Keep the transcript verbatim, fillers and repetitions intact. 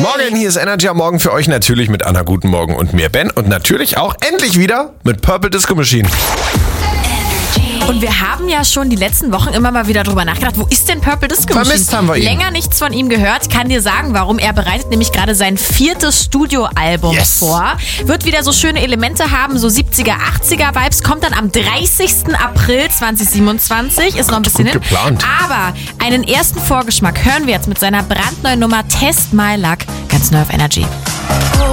Morgen, hier ist Energy am Morgen für euch natürlich mit Anna Guten Morgen und mir Ben und natürlich auch endlich wieder mit Purple Disco Machine. Und wir haben ja schon die letzten Wochen immer mal wieder drüber nachgedacht, wo ist denn Purple Disco Machine? Vermisst haben wir ihn. Länger nichts von ihm gehört. Kann dir sagen, warum. Er bereitet nämlich gerade sein viertes Studioalbum Yes. vor. Wird wieder so schöne Elemente haben, so siebziger, achtziger Vibes. Kommt dann am dreißigsten April zweitausendsiebenundzwanzig. Ist noch ein bisschen gut hin. geplant. Aber einen ersten Vorgeschmack hören wir jetzt mit seiner brandneuen Nummer Test My Luck. Ganz neu auf Energy.